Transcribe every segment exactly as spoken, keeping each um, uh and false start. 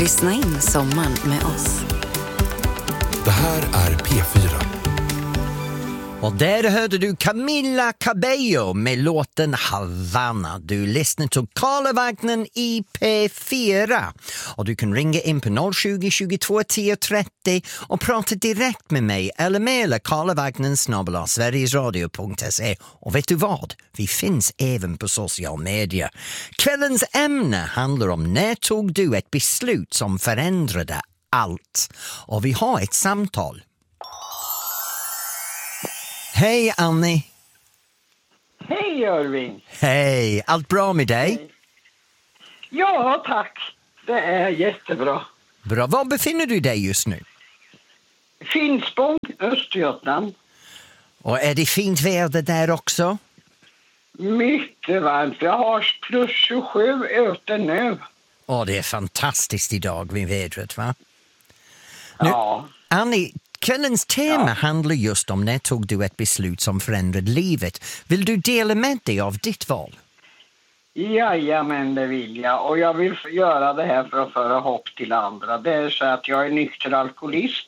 Lyssna in sommaren med oss. Det här är P fyra. Och där hörde du Camila Cabello med låten Havana. Du lyssnar till Karlavagnen i P fyra. Och du kan ringa in på noll tjugo, tjugotvå, tio trettio och prata direkt med mig eller mejla karlavagnen snabel-a sverigesradio punkt se. Och vet du vad? Vi finns även på social media. Kvällens ämne handlar om när tog du ett beslut som förändrade allt. Och vi har ett samtal. Hej Annie. Hej Jörvin. Hej, allt bra med dig? Hej. Ja, tack. Det är jättebra. Bra, var befinner du dig just nu? Finspång, Östergötland. Och är det fint väder där också? Mycket varmt. Jag har plus tjugosju ute nu. Åh, det är fantastiskt idag med vädret, va? Nu, Ja. Annie, kvällens tema Ja. handlar just om när tog du ett beslut som förändrade livet. Vill du dela med dig av ditt val? Jajamän, det vill jag. Och jag vill göra det här för att föra hopp till andra. Det är så att jag är nykter alkoholist.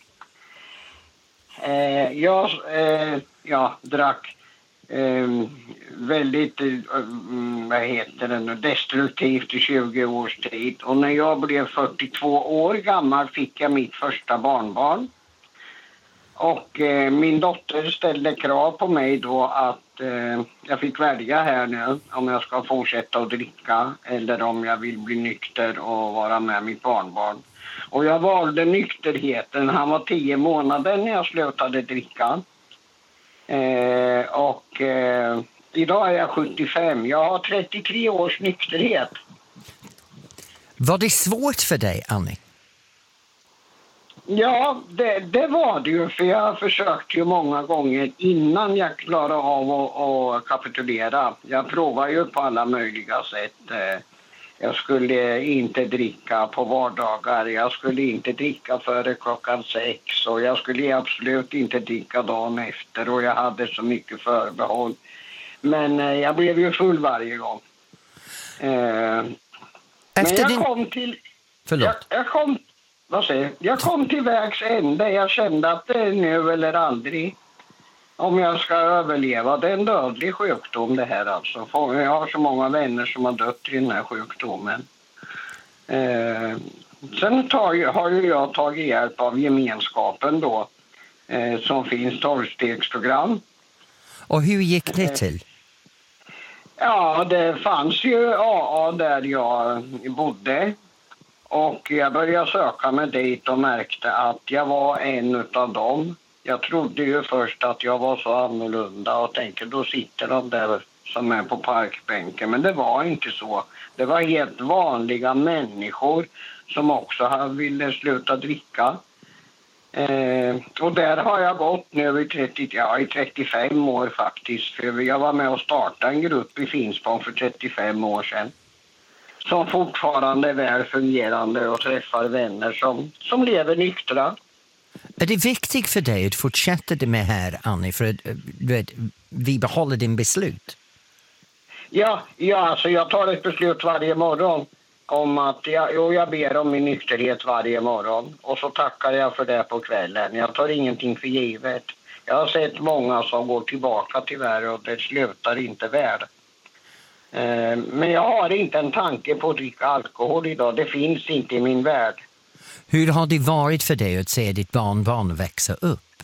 Eh, jag eh, ja, drack eh, väldigt, eh, vad heter det nu, destruktivt i tjugo års tid. Och när jag blev fyrtiotvå år gammal fick jag mitt första barnbarn. Och eh, min dotter ställde krav på mig då att eh, jag fick välja här nu om jag ska fortsätta att dricka eller om jag vill bli nykter och vara med mitt barnbarn. Och jag valde nykterheten. Han var tio månader när jag slutade dricka. Eh, och eh, idag är jag sjuttiofem. Jag har trettiotre års nykterhet. Var det svårt för dig, Annie? Ja, det, det var det ju. För jag försökte ju många gånger innan jag klarade av att, att kapitulera. Jag provade ju på alla möjliga sätt. Jag skulle inte dricka på vardagar. Jag skulle inte dricka före klockan sex. Och jag skulle absolut inte dricka dagen efter. Och jag hade så mycket förbehåll. Men jag blev ju full varje gång. Efter Men jag din... kom till... Förlåt. Jag, jag kom... Vad säger jag? Jag kom till vägs ände. Jag kände att det är nu eller aldrig. Om jag ska överleva. Det är en dödlig sjukdom det här alltså. Jag har så många vänner som har dött i den här sjukdomen. Eh, sen tar, har ju jag tagit hjälp av gemenskapen då. Eh, som finns tolvstegsprogram. Och hur gick det till? Ja, det fanns ju A A där jag bodde. Och jag började söka mig dit och märkte att jag var en utav dem. Jag trodde ju först att jag var så annorlunda och tänkte då sitter de där som är på parkbänken. Men det var inte så. Det var helt vanliga människor som också ville sluta dricka. Eh, och där har jag gått nu i, trettio, ja, i trettiofem år faktiskt. För jag var med och startade en grupp i Finspång för trettiofem år sedan. Som fortfarande är väl fungerande och träffar vänner som, som lever nyktra. Är det viktigt för dig att fortsätta det med här, Annie, för att du vet, vi behåller din beslut? Ja, ja alltså jag tar ett beslut varje morgon om att jag, jo, jag ber om min nykterhet varje morgon. Och så tackar jag för det på kvällen. Jag tar ingenting för givet. Jag har sett många som går tillbaka tyvärr och det slutar inte väl. Men jag har inte en tanke på att dricka alkohol idag. Det finns inte i min värld. Hur har det varit för dig att se ditt barnbarn växa upp?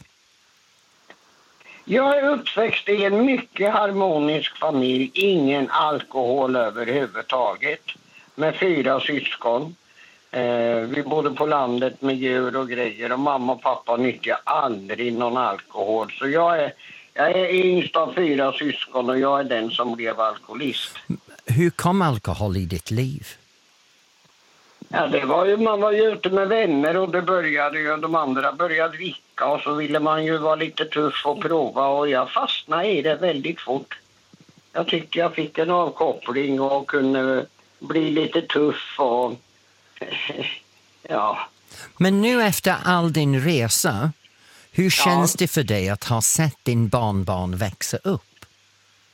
Jag är uppväxt i en mycket harmonisk familj. Ingen alkohol överhuvudtaget. Med fyra syskon. Vi bodde på landet med djur och grejer. Och mamma och pappa nyttjade aldrig någon alkohol. Så jag är... Jag är yngst av fyra syskon och jag är den som blev alkoholist. Hur kom alkohol i ditt liv? Ja, det var ju, man var ju ute med vänner och det började ju, de andra började dricka och så ville man ju vara lite tuff och prova och jag fastnade i det väldigt fort. Jag tyckte jag fick en avkoppling och kunde bli lite tuff och ja. Men nu efter all din resa, hur känns Ja. det för dig att ha sett din barnbarn växa upp?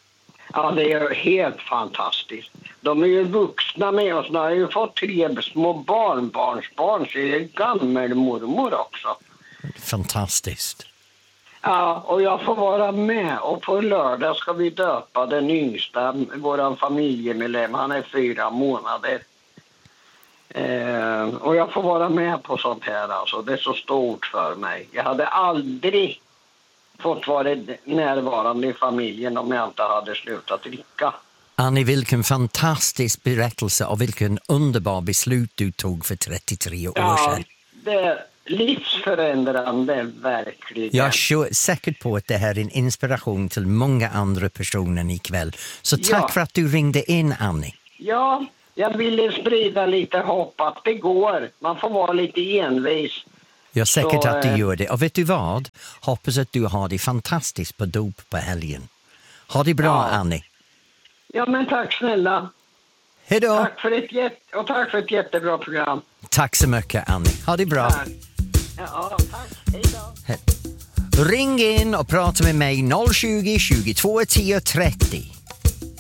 Ja, det är helt fantastiskt. De är ju vuxna med oss. De har ju fått tre små barnbarnsbarn, så är det gammelmormor också. Fantastiskt. Ja, och jag får vara med. Och på lördag ska vi döpa den yngsta, våran familjemedlem. Han är fyra månader. Eh, och jag får vara med på sånt här alltså. Det är så stort för mig. Jag hade aldrig fått vara närvarande i familjen om jag inte hade slutat dricka. Annie, vilken fantastisk berättelse och vilken underbar beslut du tog för trettiotre år Ja, sedan. det är livsförändrande verkligen. Jag är säker på att det här är en inspiration till många andra personer ikväll. Så tack Ja. för att du ringde in, Annie. Ja, jag ville sprida lite hopp att det går. Man får vara lite envis. Jag är säker Så, att du eh, gör det. Och vet du vad? Hoppas att du har det fantastiskt på dop på helgen. Ha det bra, Ja. Annie. Ja, men tack snälla. Hej då. Tack för ett, jätte- och tack för ett jättebra program. Tack så mycket, Annie. Ha det bra. Tack. Ja, tack. Hej då. Ring in och prata med mig noll tjugo, tjugotvå, tio, trettio.